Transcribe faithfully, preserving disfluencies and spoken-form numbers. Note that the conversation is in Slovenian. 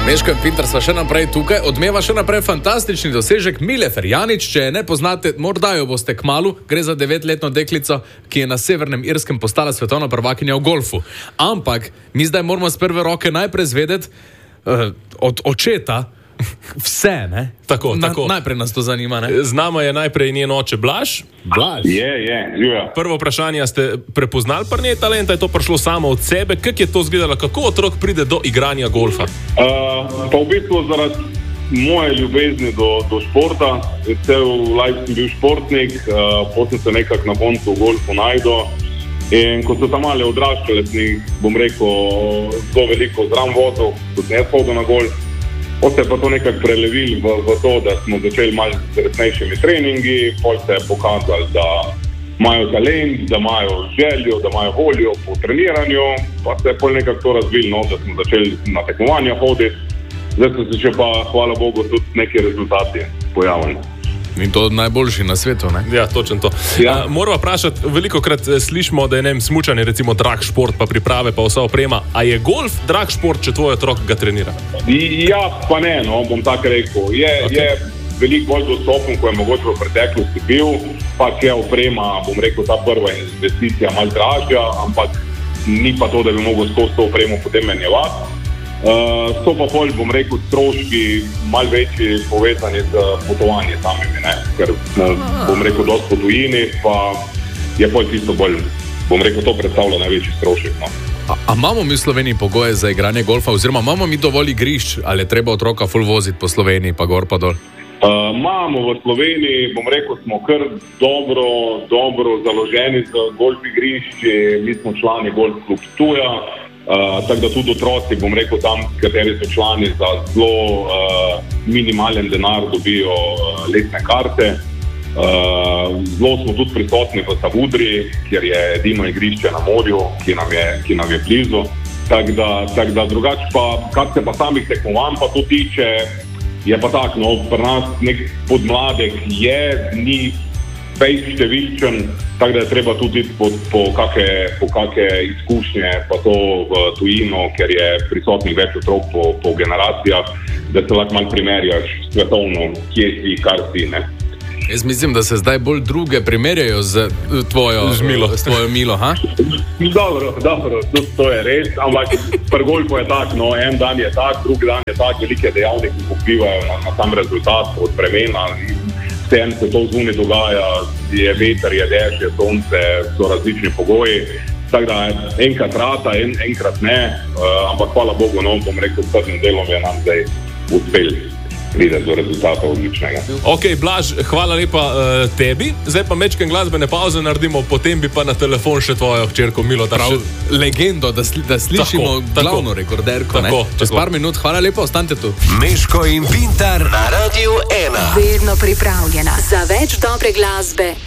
Meško in Pintar sva še naprej tukaj, odmeva še naprej fantastični dosežek Mile Ferjanič, če je ne poznate, morda jo boste kmalu, gre za devetletno deklico, ki je na Severnem Irskem postala svetovna prvakinja v golfu. Ampak mi zdaj moramo z prve roke najprej zvedeti uh, od očeta vse, ne? Tako, Na, tako. Najprej nas to zanima, ne? Z nama je najprej njen oče Blaž. Blaž. Je, je, živijo. Prvo vprašanje, ste prepoznali pri njej talenta, je to prišlo samo od sebe? Kako je to izgledalo? Kako otrok pride do igranja golfa? Uh, pa v bistvu zaradi moje ljubezni do, do športa, cel life sem bil športnik, uh, potem se nekako na koncu v golfu najdel. In ko so tam mali odraščali, sem jih, bom rekel, zelo veliko zram vozil, tudi ne hodil na golf. Potem se je pa to nekako prelevil v, v to, da smo začeli malo z resnejšimi treningi, potem se je pokazali, da imajo talent, da imajo željo, da imajo voljo po treniranju, pa se je pol nekako to razvil, no, da smo začeli na tekmovanja hoditi. Zdaj so se še pa, hvala Bogu, tudi neki rezultati pojavili. In to najboljši na svetu, ne? Ja, točno to. Ja. Uh, moramo vprašati, veliko krat slišimo, da je ne vem, smučanje recimo drag šport, pa priprave, pa vsa oprema. A je golf drag šport, če tvoj otrok ga trenira? Ja, pa ne, no, bom tako rekel. Je, Okay. je veliko bolj dostopen, ko je mogoče v preteklosti bil, pač je oprema, bom rekel, ta prva investicija malo dražja, ampak ni pa to, da bi mogel skozi to opremo potem menjevati. Uh, so pa bolj, bom rekel, stroški malo večji povezani z potovanjem samimi, ne? Ker uh, bom rekel, dosti po tujini, pa je bolj tisto bolj, bom rekel, to predstavlja največji strošek, no. A, a imamo mi v Sloveniji pogoje za igranje golfa, oziroma imamo mi dovolj igrišč, ali je treba otroka ful voziti po Sloveniji, pa gor pa dol? Uh, imamo v Sloveniji, bom rekel, smo kar dobro, dobro založeni z golf igrišči, mi smo člani Golf klub Ptuja. Uh, tako da tudi otroci, bom rekel, tam, kateri so člani, za zelo uh, minimalen denar dobijo uh, letne karte. Uh, zelo smo tudi prisotni v Savudri, kjer je edino igrišče na morju, ki nam je, ki nam je blizu. Tako da, tak da drugače pa, kar se pa samih tekmovanj pa to tiče, je pa tako, no, pri nas nek podmladek je, ni fejs številčen, tako da je treba tudi po, po kake, po kake izkušnje, pa to v tujino, ker je prisotnih več otrok po, po generacijah, da se lahko malo primerjaš svetovno, kje si, kar si, ne. Jaz mislim, da se zdaj bolj druge primerjajo z tvojo, Z Milo. s tvojo Milo, ha? Dobro, dobro, to, to je res, ampak pri golfu je tak, no, en dan je tak, drugi dan je tak, velike dejavniki vplivajo na, na sam rezultat od vremena. Vsem se to zunaj dogaja, je veter, je dež, je sonce, so različni pogoji. Tako da enkrat rata, en, enkrat ne, uh, ampak hvala Bogu, no, bom rekel, s trdnim delom je nam zdaj uspel priti do rezultata odličnega. Ok, Blaž, hvala lepa uh, tebi. Zdaj pa mečken glasbene pauze naredimo, potem bi pa na telefon še tvojo hčerko Milo. Prav, še... legendo, da, sli, da slišimo tako, glavno tako. rekorderko, Tako, ne? Čez tako. par minut, hvala lepa, ostanite tu. Meško in Pintar na Radiu ena. Vedno pripravljena za več dobre glasbe